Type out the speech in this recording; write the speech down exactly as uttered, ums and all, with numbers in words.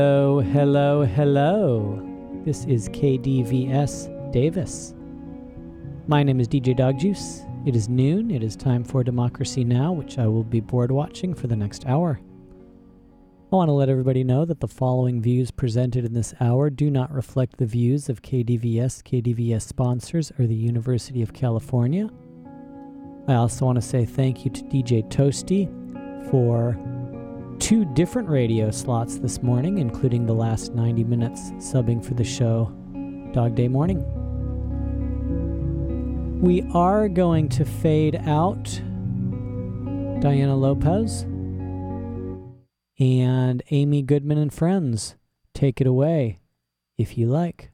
Hello, hello, hello. This is K D V S Davis. My name is D J Dog Juice. It is noon. It is time for Democracy Now!, which I will be board watching for the next hour. I want to let everybody know that the following views presented in this hour do not reflect the views of K D V S, K D V S sponsors, or the University of California. I also want to say thank you to D J Toasty for two different radio slots this morning, including the last ninety minutes subbing for the show Dog Day Morning. We are going to fade out Diana Lopez and Amy Goodman and Friends. Take it away, if you like.